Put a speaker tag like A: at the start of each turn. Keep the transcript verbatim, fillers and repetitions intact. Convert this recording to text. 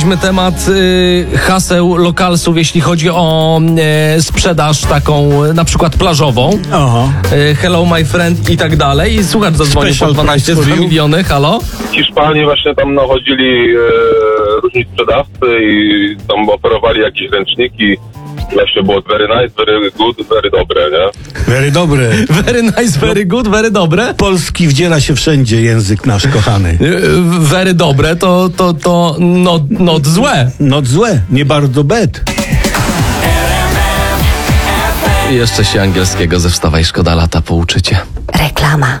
A: Temat y, haseł lokalsów, jeśli chodzi o y, sprzedaż taką y, na przykład plażową.
B: Aha.
A: Y, hello my friend i tak dalej. I słuchacz zadzwonił po dwanaście dwa miliony. Halo?
C: Hiszpanii właśnie tam nachodzili e, różni sprzedawcy i tam oferowali jakieś ręczniki. Właśnie było very nice, very good, very dobre, nie?
B: Very dobre.
A: Very nice, very good, very dobre.
B: Polski wdziela się wszędzie, język nasz kochany.
A: Y, very dobre to, to, to not, not złe.
B: Not złe, nie bardzo bad.
A: I jeszcze się angielskiego ze Wstawaj Szkoda Lata pouczycie.
D: Reklama.